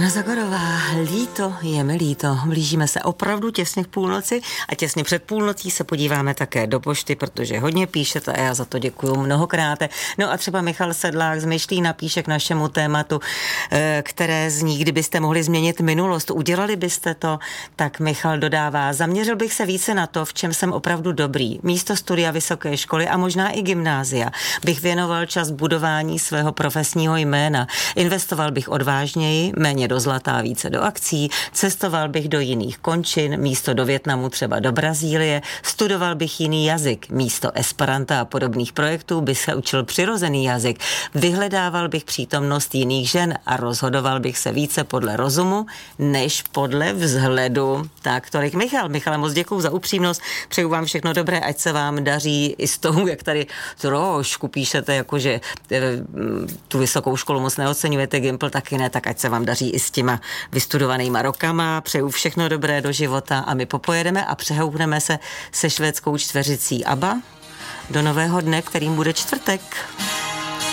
Anna Zagorová, líto, je mi líto. Blížíme se opravdu těsně k půlnoci a těsně před půlnocí se podíváme také do pošty, protože hodně píšete a já za to děkuju mnohokrát. No a třeba Michal Sedlák z Myšlí napíše k našemu tématu, které zní, kdybyste mohli změnit minulost, udělali byste to? Tak Michal dodává, zaměřil bych se více na to, v čem jsem opravdu dobrý. Místo studia vysoké školy a možná i gymnázia bych věnoval čas budování svého profesního jména. Investoval bych odvážněji, méně do zlata, více do akcí, cestoval bych do jiných končin, místo do Vietnamu třeba do Brazílie, studoval bych jiný jazyk, místo esperanta a podobných projektů bych se učil přirozený jazyk, vyhledával bych přítomnost jiných žen a rozhodoval bych se více podle rozumu, než podle vzhledu. Tak tolik Michale, moc děkuju za upřímnost, přeju vám všechno dobré, ať se vám daří i s tou, jak tady trošku píšete, jakože tu vysokou školu moc neoceňujete, Gimpl taky ne, tak ať se vám daří i s těma vystudovanýma rokama. Přeju všechno dobré do života a my popojedeme a přehoupneme se se švédskou čtveřicí ABBA do nového dne, kterým bude čtvrtek.